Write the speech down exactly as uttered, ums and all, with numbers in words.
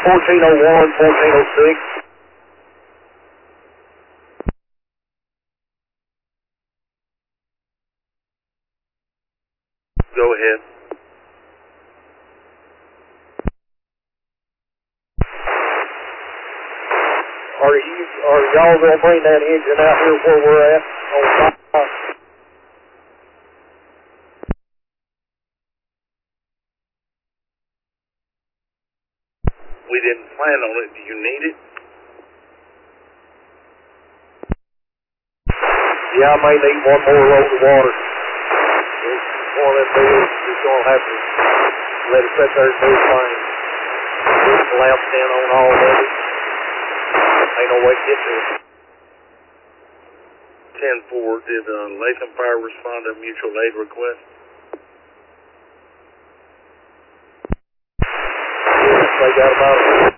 fourteen oh one, fourteen oh six. Go ahead. Are you, are y'all going to bring that engine out here where we're at? On top? We didn't plan on it. Do you need it? Yeah, I may need one more load of water. It's one of them deals, just going to have to let it sit there and do its thing. Just collapsed in on all of it. Ain't no way to get to it. ten four, did uh, Latham Fire respond to a mutual aid request? Yes, they got about